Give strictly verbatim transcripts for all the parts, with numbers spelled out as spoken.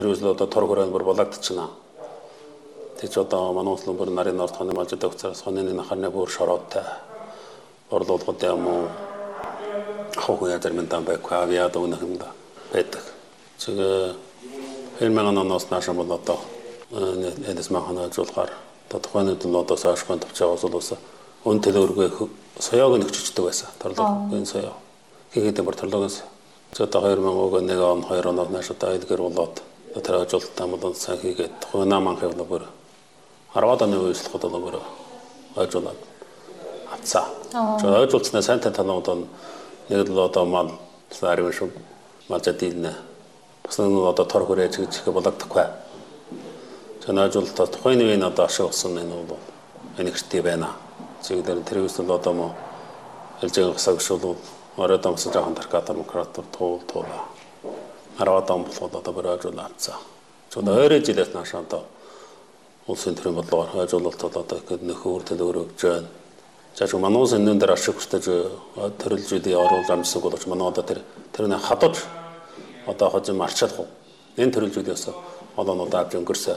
Тэрүүс л одоо тор хүрээнд бүр болоодчихна. Тэч одоо манууслан бүр нарийн орд хоны малжид өгцөөс хоны нахарны бүр шороотой. Орлуулгад юм уу хохоо ядэрмэнтан байхгүй авиад өнөх юм да байдаг. Цэгэ хэлмэгэн оноос наашаа бол одоо эдэс махана жуулгаар тодхойны төлөөд саашхан тавчаагаас улс өн төлөөргөө соёог нэгчдэг байсан. Торлогын соёо. Хийгээд бүр торлогоос за одоо хоёр мянга нэг он хоёр оноо наашаа дайдгэр болоод тэр ажилтаа мод сайн хийгээд хойнаман хэвлэ бүр арваад оны үйлчлэхэд бол бүр ажуулаад авцаа. За ажуулснаа сайн танаад нэг л одоо мал сарвэн шүү малжадилнэ. Бас нэг одоо тор хүрээ чиг чиг бологдохгүй. Жанаажуултаа тухайн үеийн одоо ашигласан энэ бол энэгчтэй байна. Зэгдэр тэрээс л одоо мо хэлжээ гасагшуул ороод амсаж байгаа дарката демократор туул туула. Арваад он болоход одоо бүр ажуулаацаа. Чод өөрөө жилээс нааш одоо улсын төрийн бодлогоор хойжуулалт одоо ихэд нөхөр төлөөр өгч байна. За ч мануус энэ дээр ашиглаж төрөлжүүдийн оруулж амжсаг боловч манай одоо тэр тэрний хадаж одоо хожим марчаалах. Энэ төрөлжүүдээс олонууд авч өнгөрсөн.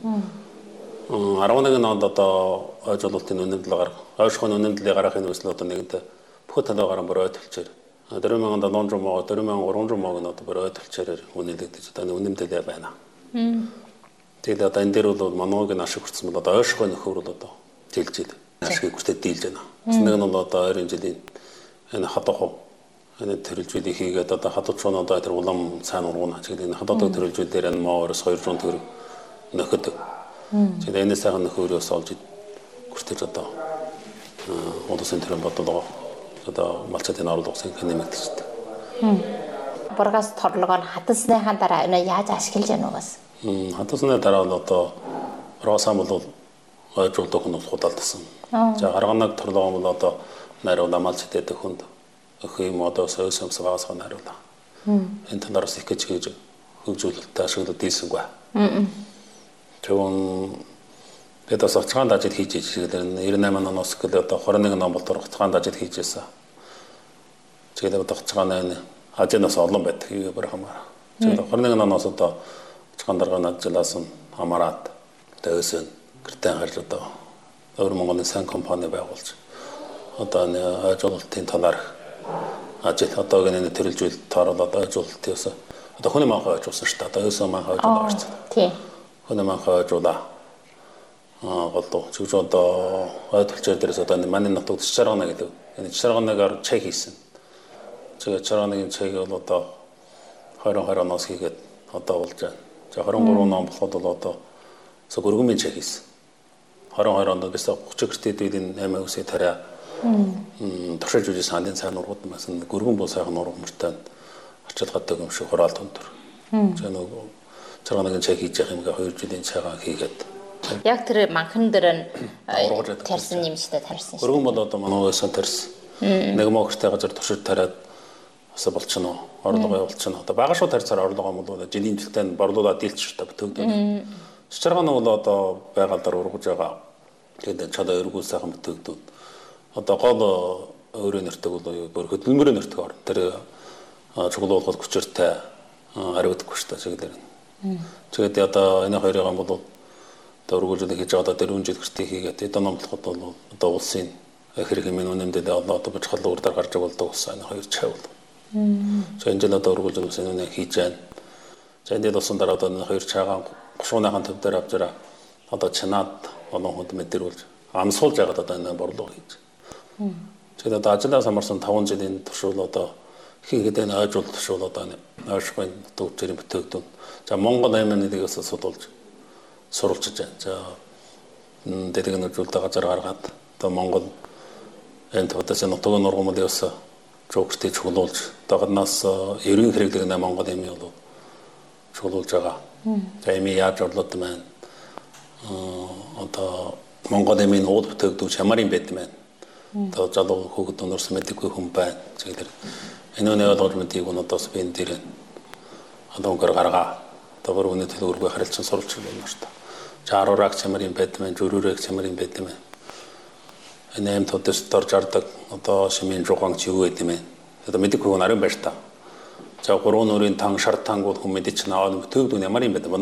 арван нэгэн онд одоо хойжуулалтын үнэмдэл гарах, ойшхон үнэмдлийг гаргахын үсэл одоо нэгэнтээ бүх талаагаар бүр ойлтолчээр дөрвөн мянган долоон зуун моо дөрвөн мянган гурван зуун моо одоо бүр ойлтолчээр үнэлэгдэж одоо үнэмдэлээ байна. Тэгээд одоо энэ дээр бол мануугийн ашиг хүрсэн бол одоо ойшхон нөхөр бол одоо жилжил ашиг хүртээ дийлж байна. Нэг нь бол одоо ойрын жилийн энэ хадах энэ төрөлжүүдийг хийгээд одоо хадах шон одоо тэр улам сайн ургуна. Тэгээд энэ хадах төрөлжүүд дээр энэ моорос хоёр зуун төгрөг нөхөд. Тэгээд энэ сайхан нөхөрөөс олж хүртэж одоо улсын төрийн бодлого одоо малчатын орлогын нэмэгдэлтэй. Бургас торлогоор хатсныхаа дараа энэ яаж ашиглаж яана угаас? Хатсны дараа л одоо росан бол ойжуулдаг хүн худалдсан. За гарганаг торлогоо бол одоо найруула малчтад хүнд өх юм одоо соёс юмсгаас найруула. Энэ талаараас их гэж хийж хөгжүүлэлттэй ашиглаад дийлсэнгүй. Тэгвэл Педас оцгаан дажид хийж ирсэн. девяносто восемь оноос гэлээ одоо двадцать один он болтор оцгаан дажид хийжсэн. Тэгээд одоо оцгаан энэ ажинаас олон байдаг юу бүр хамаараа. Тэгээд двадцать один оноос одоо оцгаан даргааны ажлаас нь хамаарат дэвсэн гэртэн харж одоо өөр Монголын сан компани байгуулж одоо энэ ажуулалтын талаар ажил одоо гэнэ төрөлжүүл таарал одоо ажуулалтаас одоо хүний манхай ажуулсан шүү дээ. Одоо өсөн манхай ажуулсан. Тийм. Хүний манхай ажуулаа одоо чиг одоо ойлголцоор дээрээс одоо манай нутагт чаргана гэдэг. Энэ чарганагаар чек хийсэн. Тэгээ чарганагийн чек бол одоо двадцать двадцать оноос хийгээд одоо болж байна. За двадцать три он болоход бол одоо зөв өргөмийн чек хийсэн. двадцать двадцать онд бис тридцать гэртээдийн амиа үсээ тараа туршиж үжи сандын сайн ургууд масан өргөн бул сайхан ургамжтай ачаалгадаг юм шиг хураалт өндөр. За нөгөө чарганагийн чек хийж явах юмгаа хоёр жилийн цагаан хийгээд яг тэр манхан дээр тарьсан юм шигтэй тарьсан шүү. Өргөн бол одоо манайгаас тарьсан. Нэг мохтой газар туршиж тараад бас болчихно. Орлого явуулчихно. Одоо бага шүү тарьцаар орлого юм бол жилийн жилдээ борлуулаад дийлчих та бүтэгдэн. Чаргана бол одоо байгалаар ургаж байгаа. Тэгээд чадаа өргүүл сайхан бүтэгдэн. Одоо гол өөрөө нэртэг бол бүр хөдөлмөрийн нэртэг орно. Тэр чуглуулгад хүчтэй хариудахгүй шүү дээ чиглэр. Тэгээд одоо энэ хоёрыг юм бол дөрвөлжлөг хийж одоо дөрвөн жил гэртээ хийгээд эд номлоход бол одоо улсын хэрэг юм үнэмдэл одоо одоо бич халуур дээр гарч болдог улсын хоёр чавл. За энэ жил одоо дөрвөлжлөг үнэ хийж байна. За энэ улсын дараа одоо хоёр чагаан гушууныхан төв дээр авч байгаа одоо чанаад олон хүнд мэдэрүүлж амсуулж байгаад одоо энэ борлого хийж. Тэгээд одоо ажлаас амарсан таван жилийн туршуул одоо хийгээд энэ ойжуулалт туршуул одоо ойшгүй төвчрийн бүтээгдэхүүн. За Монгол аймагнаас судалж сурвалжиж байна. За дэдэг нөхцөлтэй газар гаргаад одоо Монгол энэ төвдөөс нутаг нургамд явсан жогчтой чуулуулж дагнаас ерөн хэрэглэг нэ Монгол эми бол чуулуулж байгаа. За эми яаж орлоод байна. Одоо Монгол эмийн уул бүтээгдэхүүн чамарын байд байна. Одоо залуу хүүхэд өнөрс мэдгүй хүн байна. Тэгэхээр энэ нэг ойлгож мэдгийг нь одоо спин дээр одоо өнгөр гаргаа. Одоо бүр үнэ төлөвлөгөө харилцан сурвалж байна шүү дээ. Чарураг чамарын байд байна, жүрүүрэг чамарын байд байна. Энэ эм төдөс дор жардаг одоо шимийн жугаан ч юу гэдэг юм бэ? Одоо мэдгүй хүн арын байж та. За гурван нүрийн тан шар тангууд хүн мэдэж наваад төлөвлөгөө ямар юм бэ?